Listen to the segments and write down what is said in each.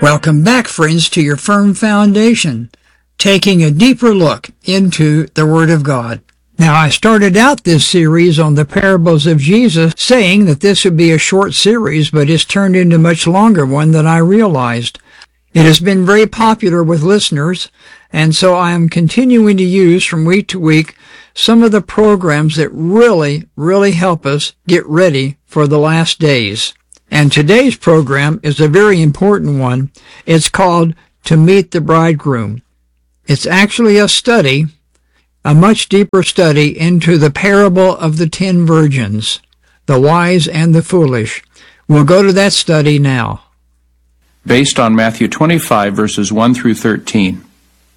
Welcome back, friends, to your firm foundation, taking a deeper look into the Word of God. Now, I started out this series on the parables of Jesus saying that this would be a short series, but it's turned into a much longer one than I realized. It has been very popular with listeners, and so I am continuing to use from week to week some of the programs that really help us get ready for the last days. And today's program is a very important one. It's called To Meet the Bridegroom. It's actually a study, a much deeper study into the parable of the 10 virgins, the wise and the foolish. We'll go to that study now. Based on Matthew 25, verses 1 through 13.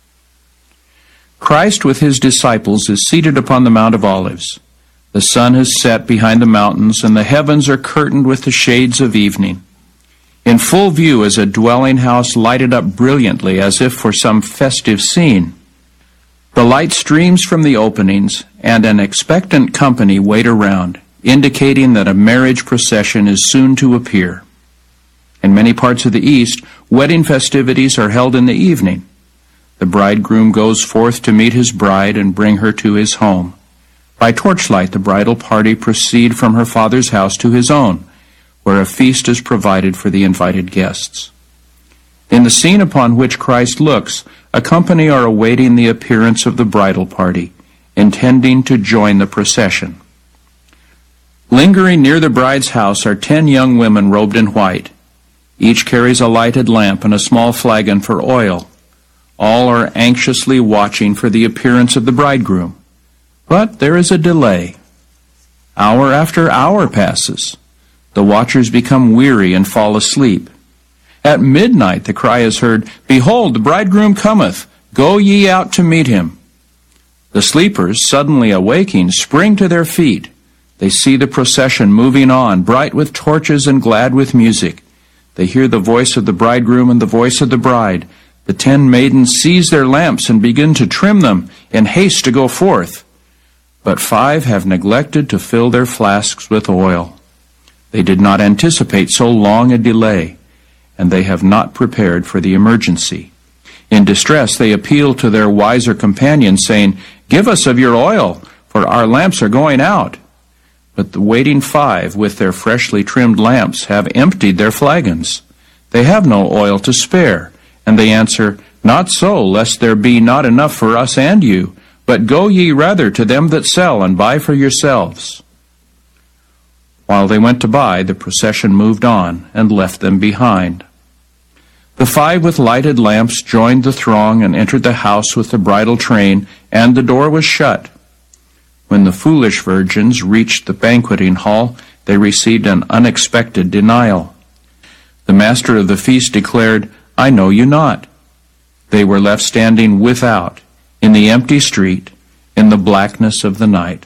Christ with his disciples is seated upon the Mount of Olives. The sun has set behind the mountains, and the heavens are curtained with the shades of evening. In full view is a dwelling house lighted up brilliantly as if for some festive scene. The light streams from the openings, and an expectant company wait around, indicating that a marriage procession is soon to appear. In many parts of the East, wedding festivities are held in the evening. The bridegroom goes forth to meet his bride and bring her to his home. By torchlight, the bridal party proceed from her father's house to his own, where a feast is provided for the invited guests. In the scene upon which Christ looks, a company are awaiting the appearance of the bridal party, intending to join the procession. Lingering near the bride's house are 10 young women robed in white. Each carries a lighted lamp and a small flagon for oil. All are anxiously watching for the appearance of the bridegroom. But there is a delay. Hour after hour passes. The watchers become weary and fall asleep. At midnight the cry is heard, "Behold, the bridegroom cometh, go ye out to meet him." The sleepers, suddenly awaking, spring to their feet. They see the procession moving on, bright with torches and glad with music. They hear the voice of the bridegroom and the voice of the bride. The 10 maidens seize their lamps and begin to trim them in haste to go forth. But 5 have neglected to fill their flasks with oil. They did not anticipate so long a delay, and they have not prepared for the emergency. In distress, they appeal to their wiser companions, saying, "Give us of your oil, for our lamps are going out." But the waiting 5, with their freshly trimmed lamps, have emptied their flagons. They have no oil to spare, and they answer, "Not so, lest there be not enough for us and you. But go ye rather to them that sell, and buy for yourselves." While they went to buy, the procession moved on, and left them behind. The 5 with lighted lamps joined the throng, and entered the house with the bridal train, and the door was shut. When the foolish virgins reached the banqueting hall, they received an unexpected denial. The master of the feast declared, "I know you not." They were left standing without, in the empty street, in the blackness of the night.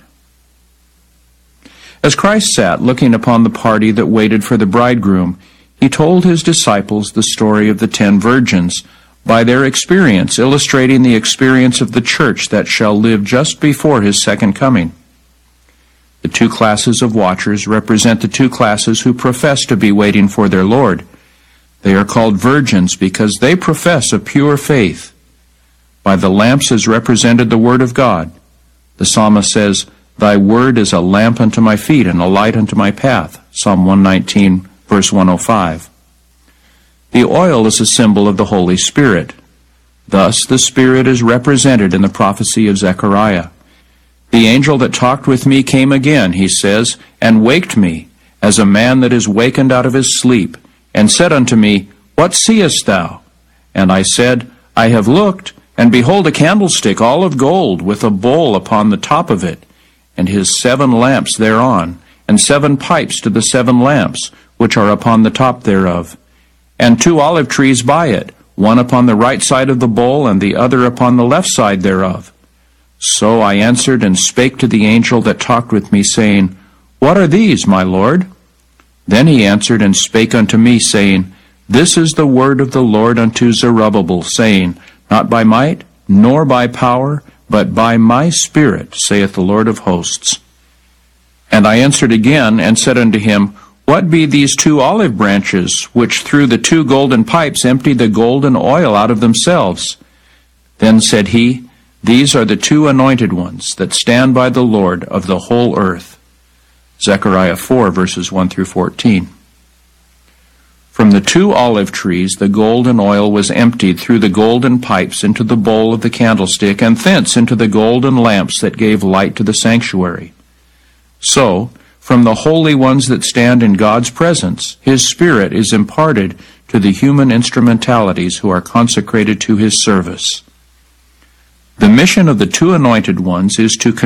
As Christ sat looking upon the party that waited for the bridegroom, he told his disciples the story of the 10 virgins, by their experience illustrating the experience of the church that shall live just before his second coming. The 2 classes of watchers represent the 2 classes who profess to be waiting for their Lord. They are called virgins because they profess a pure faith. By the lamps is represented the Word of God. The psalmist says, "Thy word is a lamp unto my feet and a light unto my path." Psalm 119, verse 105. The oil is a symbol of the Holy Spirit. Thus the Spirit is represented in the prophecy of Zechariah. "The angel that talked with me came again," he says, "and waked me, as a man that is wakened out of his sleep, and said unto me, What seest thou? And I said, I have looked, and behold a candlestick all of gold, with a bowl upon the top of it, and his 7 lamps thereon, and 7 pipes to the 7 lamps, which are upon the top thereof, and 2 olive trees by it, one upon the right side of the bowl, and the other upon the left side thereof. So I answered and spake to the angel that talked with me, saying, What are these, my Lord? Then he answered and spake unto me, saying, This is the word of the Lord unto Zerubbabel, saying, Not by might, nor by power, but by my Spirit, saith the Lord of hosts. And I answered again, and said unto him, What be these 2 olive branches, which through the 2 golden pipes empty the golden oil out of themselves? Then said he, These are the 2 anointed ones that stand by the Lord of the whole earth. Zechariah 4, verses 1 through 14. From the 2 olive trees the golden oil was emptied through the golden pipes into the bowl of the candlestick, and thence into the golden lamps that gave light to the sanctuary. So, from the holy ones that stand in God's presence, His Spirit is imparted to the human instrumentalities who are consecrated to His service. The mission of the 2 anointed ones is to